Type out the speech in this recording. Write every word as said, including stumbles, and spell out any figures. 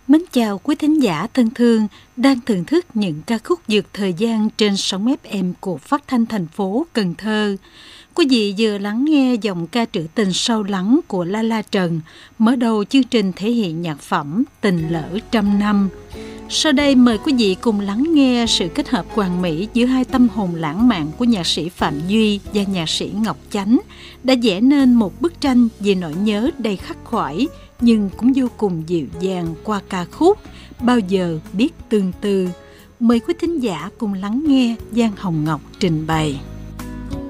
Mến chào quý thính giả thân thương đang thưởng thức những ca khúc vượt thời gian trên sóng ép em của Phát thanh thành phố Cần Thơ. Quý vị vừa lắng nghe giọng ca trữ tình sâu lắng của La La Trần, mở đầu chương trình thể hiện nhạc phẩm Tình Lỡ Trăm Năm. Sau đây mời quý vị cùng lắng nghe sự kết hợp hoàn mỹ giữa hai tâm hồn lãng mạn của nhạc sĩ Phạm Duy và nhạc sĩ Ngọc Chánh đã vẽ nên một bức tranh về nỗi nhớ đầy khắc khoải nhưng cũng vô cùng dịu dàng qua ca khúc Bao Giờ Biết Tương Tư. Mời quý thính giả cùng lắng nghe Giang Hồng Ngọc trình bày.